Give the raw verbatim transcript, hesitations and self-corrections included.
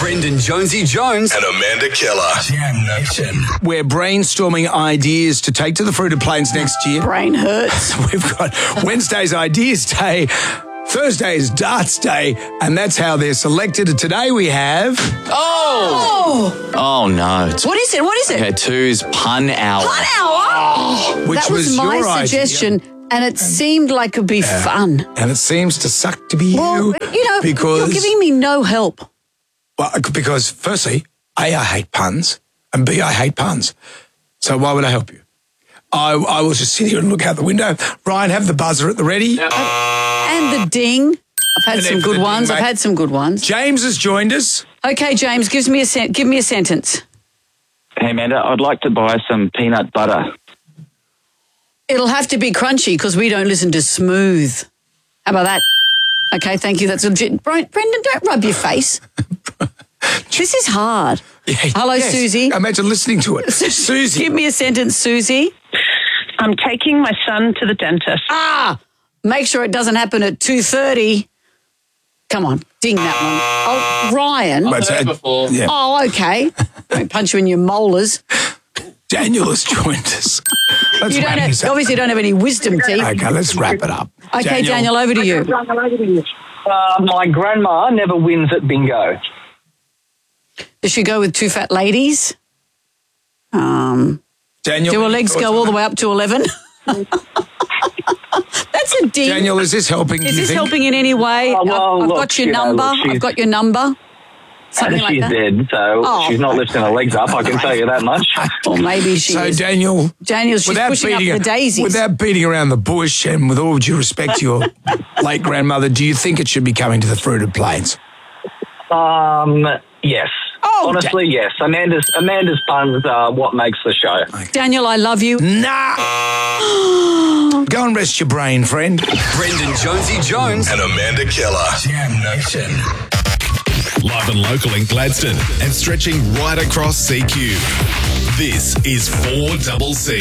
Brendan Jonesy Jones and Amanda Keller. Jam Nation. We're brainstorming ideas to take to the Fruited Plains next year. Brain hurts. We've got Wednesday's Ideas Day, Thursday is Darts Day, and that's how they're selected. And today we have... Oh! Oh, no. It's What is it? What is it? okay, two's pun hour. One hour? Which that was, was my your idea. suggestion, and it seemed like it would be fun. And it seems to suck to be Well, you. you know, because, you're giving me no help. Well, because firstly, A, I hate puns, and B, I hate puns. So why would I help you? I, I will just sit here and look out the window. Ryan, have the buzzer at the ready. And the ding. I've had And some then for good the ones. ding, I've mate. had some good ones. James has joined us. Okay, James, gives me a sen- give me a sentence. Hey, Amanda, I'd like to buy some peanut butter. It'll have to be crunchy because we don't listen to Smooth. How about that? Okay, thank you. That's legit. Bren- Brendan, don't rub your face. This is hard. Yeah, Hello, yes. Susie. Imagine listening to it. Susie. Give me a sentence, Susie. I'm taking my son to the dentist. Ah, make sure it doesn't happen at two thirty. Come on, ding that one. Oh, Ryan. But, uh, before. yeah. Oh, okay. Don't punch you in your molars. Daniel has joined us. Let's You don't wrap have, this up. obviously don't have any wisdom teeth. Okay, let's wrap it up. Okay, Daniel, over to you. Uh, my grandma never wins at bingo. Does she go with two fat ladies? Um, Daniel, do her any legs thoughts go on all the that? way up to eleven? That's a ding. Daniel, is this helping? Is you this think? helping in any way? Oh, well, I've, I've look, got your you know, number. look, she's- I've got your number. Something And like she's that. dead, so Oh, she's not lifting her legs up, I can tell you that much. Or maybe she So, is. Daniel, Daniel, she's without pushing up beating, the daisies. without beating around the bush, and with all due respect to your late grandmother, do you think it should be coming to the Fruited Plains? Um, yes. Oh, Honestly, yes. Amanda's Amanda's puns are what makes the show. Daniel, I love you. Nah. Go and rest your brain, friend. Brendan Jonesy Jones And Amanda Keller. Jam Nation. Live and local in Gladstone and stretching right across C Q. This is four C C.